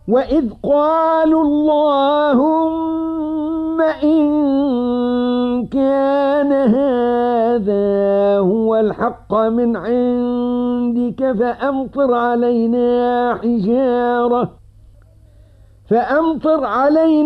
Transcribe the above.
وَإِذْ قَالُوا اللَّهُمَّ إِن كَانَ هَذَا هُوَ الْحَقَّ مِنْ عِندِكَ فَأَمْطِرْ عَلَيْنَا